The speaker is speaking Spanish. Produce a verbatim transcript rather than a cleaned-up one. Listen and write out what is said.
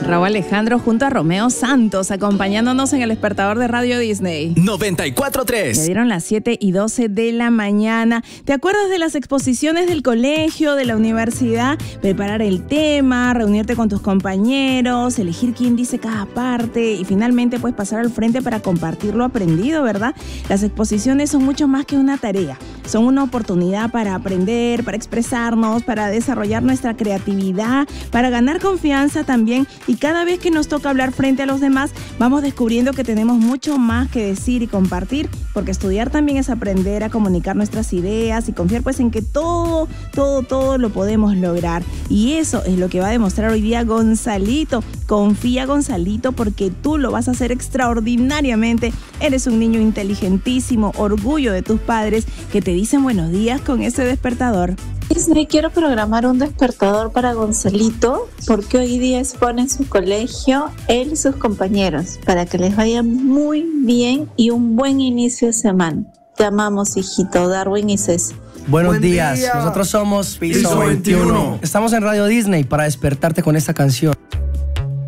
Raúl Alejandro junto a Romeo Santos, acompañándonos en el despertador de Radio Disney. noventa y cuatro punto tres. Le dieron las siete y doce de la mañana. ¿Te acuerdas de las exposiciones del colegio, de la universidad? Preparar el tema, reunirte con tus compañeros, elegir quién dice cada parte y finalmente pues pasar al frente para compartir lo aprendido, ¿verdad? Las exposiciones son mucho más que una tarea. Son una oportunidad para aprender, para expresarnos, para desarrollar nuestra creatividad, para ganar confianza también. Y cada vez que nos toca hablar frente a los demás, vamos descubriendo que tenemos mucho más que decir y compartir, porque estudiar también es aprender a comunicar nuestras ideas y confiar pues en que todo, todo, todo lo podemos lograr. Y eso es lo que va a demostrar hoy día Gonzalito. Confía, Gonzalito, porque tú lo vas a hacer extraordinariamente. Eres un niño inteligentísimo, orgullo de tus padres que te dicen buenos días con ese despertador. Disney, quiero programar un despertador para Gonzalito porque hoy día expone en su colegio él y sus compañeros para que les vaya muy bien y un buen inicio de semana. Te amamos, hijito. Darwin y Ceci. Buenos Buen días, día. nosotros somos Piso, Piso veintiuno. veintiuno. Estamos en Radio Disney para despertarte con esta canción.